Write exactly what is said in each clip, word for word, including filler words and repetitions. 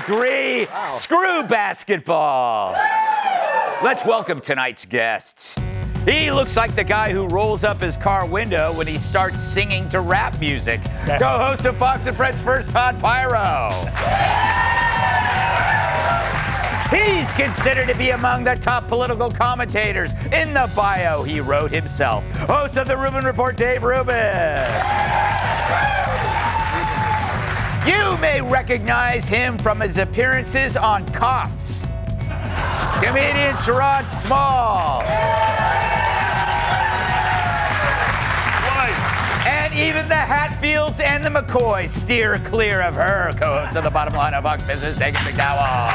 agree. Wow. Screw basketball. Let's welcome tonight's guests. He looks like the guy who rolls up his car window when he starts singing to rap music. Co-host of Fox and Friends First, Todd Pyro. He's considered to be among the top political commentators. In the bio, he wrote himself. Host of the Rubin Report, Dave Rubin. You may recognize him from his appearances on Cops. Comedian Sherrod Small. And even the Hatfields and the McCoys steer clear of her. Co-host of the Bottom Line of Fox Business, Megan McDowell.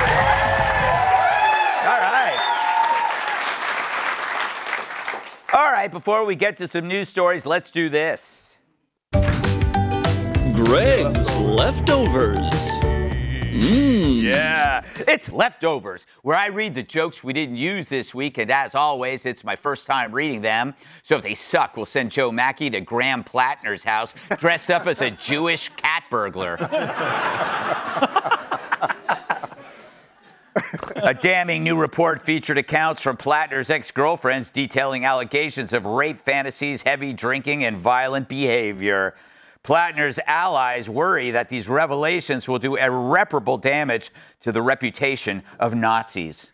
All right. All right, before we get to some news stories, let's do this. Greg's Leftovers. Mmm. Yeah, it's Leftovers, where I read the jokes we didn't use this week, and as always, it's my first time reading them. So if they suck, we'll send Joe Mackey to Graham Plattner's house dressed up as a Jewish cat burglar. A damning new report featured accounts from Plattner's ex-girlfriends detailing allegations of rape fantasies, heavy drinking, and violent behavior. Plattner's allies worry that these revelations will do irreparable damage to the reputation of Nazis.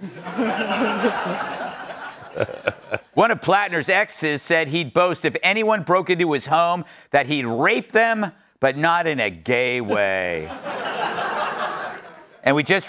One of Plattner's exes said he'd boast if anyone broke into his home that he'd rape them, but not in a gay way. And we just